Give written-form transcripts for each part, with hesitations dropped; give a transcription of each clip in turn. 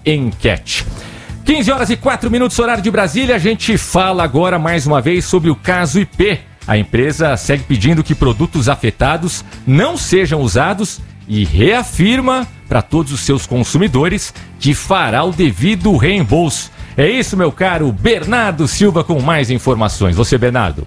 enquete. 15h04, horário de Brasília. A gente fala agora mais uma vez sobre o caso IP. A empresa segue pedindo que produtos afetados não sejam usados e reafirma para todos os seus consumidores que fará o devido reembolso. É isso, meu caro Bernardo Silva, com mais informações. Você, Bernardo.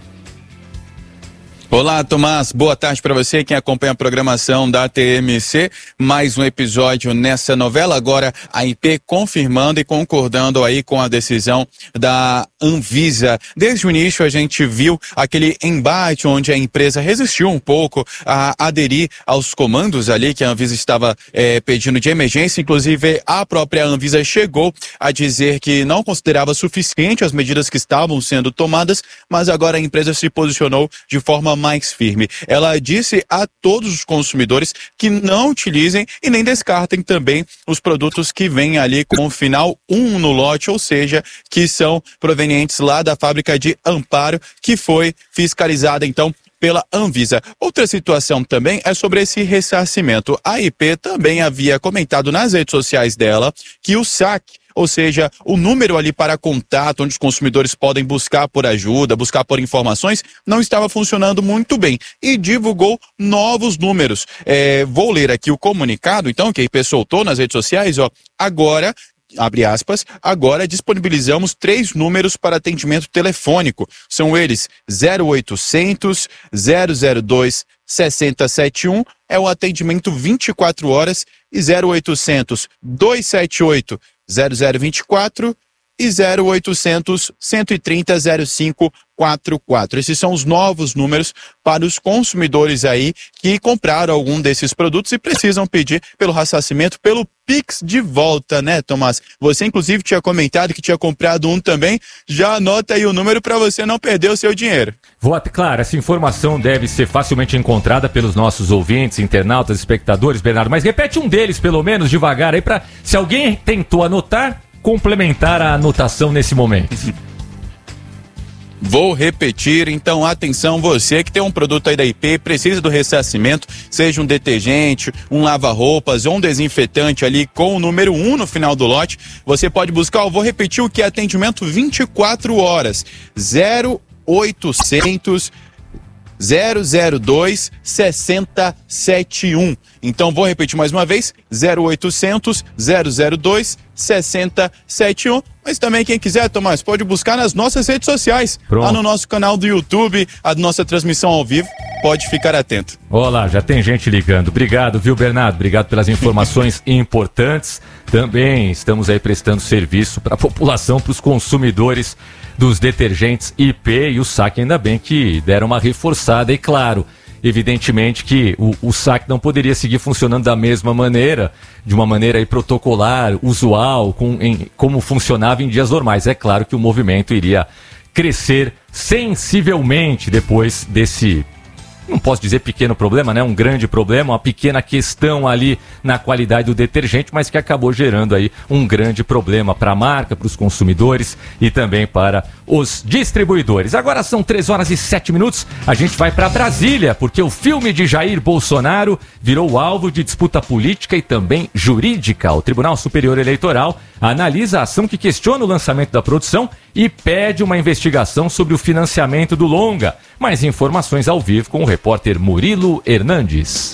Olá, Tomás. Boa tarde para você, quem acompanha a programação da TMC. Mais um episódio nessa novela. Agora a IP confirmando e concordando aí com a decisão da Anvisa. Desde o início a gente viu aquele embate onde a empresa resistiu um pouco a aderir aos comandos ali que a Anvisa estava pedindo de emergência. Inclusive a própria Anvisa chegou a dizer que não considerava suficiente as medidas que estavam sendo tomadas, mas agora a empresa se posicionou de forma mais firme. Ela disse a todos os consumidores que não utilizem e nem descartem também os produtos que vêm ali com o final 1 no lote, ou seja, que são provenientes lá da fábrica de Amparo, que foi fiscalizada então pela Anvisa. Outra situação também é sobre esse ressarcimento. A IP também havia comentado nas redes sociais dela que o saque, ou seja, o número ali para contato, onde os consumidores podem buscar por ajuda, buscar por informações, não estava funcionando muito bem e divulgou novos números. Vou ler aqui o comunicado, então, que a IP soltou nas redes sociais, agora, abre aspas, agora disponibilizamos 3 números para atendimento telefônico. São eles 0800 002 6071, é o atendimento 24 horas, e 0800 278 0024 e 0800 130 0544. Esses são os novos números para os consumidores aí que compraram algum desses produtos e precisam pedir pelo ressarcimento, pelo Pix de volta, né, Tomás? Você, inclusive, tinha comentado que tinha comprado um também. Já anota aí o número para você não perder o seu dinheiro. Claro, essa informação deve ser facilmente encontrada pelos nossos ouvintes, internautas, espectadores, Bernardo, mas repete um deles, pelo menos, devagar aí, para, se alguém tentou anotar, complementar a anotação nesse momento. Vou repetir, então atenção, você que tem um produto aí da IP, precisa do ressarcimento, seja um detergente, um lava-roupas ou um desinfetante ali com o número 1 no final do lote, você pode buscar, eu vou repetir o que é atendimento 24 horas, 0800 002 6071. Então vou repetir mais uma vez, 0800 002 6071. Mas também quem quiser, Tomás, pode buscar nas nossas redes sociais. Pronto. Lá no nosso canal do YouTube, a nossa transmissão ao vivo, pode ficar atento. Olá, já tem gente ligando. Obrigado, viu, Bernardo? Obrigado pelas informações importantes. Também estamos aí prestando serviço para a população, para os consumidores dos detergentes IP e o saque, ainda bem que deram uma reforçada. E claro, evidentemente que o saque não poderia seguir funcionando da mesma maneira, de uma maneira aí protocolar, usual, como funcionava em dias normais. É claro que o movimento iria crescer sensivelmente depois desse, não posso dizer pequeno problema, né? Um grande problema, uma pequena questão ali na qualidade do detergente, mas que acabou gerando aí um grande problema para a marca, para os consumidores e também para os distribuidores. Agora são 3h07, a gente vai para Brasília, porque o filme de Jair Bolsonaro virou alvo de disputa política e também jurídica. O Tribunal Superior Eleitoral analisa a ação que questiona o lançamento da produção e pede uma investigação sobre o financiamento do longa. Mais informações ao vivo com o repórter Murilo Hernandes.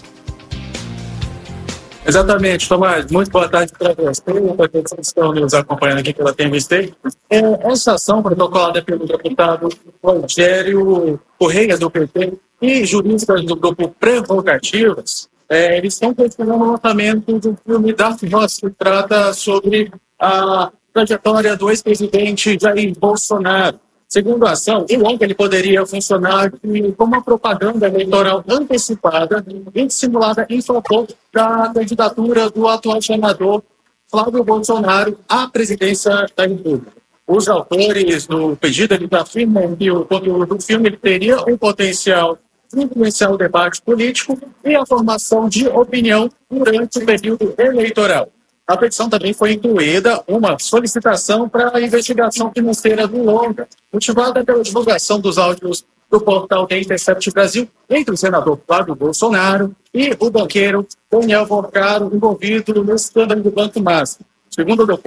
Exatamente, Tomás. Muito boa tarde para você, para todos que estão nos acompanhando aqui pela TMC. Essa ação protocolada pelo deputado Rogério Correia, do PT, e juristas do grupo Prerrogativas, eles estão questionando o lançamento do filme Darth Ross, que trata sobre a trajetória do ex-presidente Jair Bolsonaro. Segundo a ação, o longa ele poderia funcionar como uma propaganda eleitoral antecipada e dissimulada em favor da candidatura do atual senador Flávio Bolsonaro à presidência da República. Os autores do pedido afirmam que o conteúdo do filme teria um potencial de influenciar o debate político e a formação de opinião durante o período eleitoral. A petição também foi incluída uma solicitação para a investigação financeira do longa, motivada pela divulgação dos áudios do portal The Intercept Brasil entre o senador Flávio Bolsonaro e o banqueiro Daniel Porcaro, envolvido no escândalo do Banco Master. Segundo o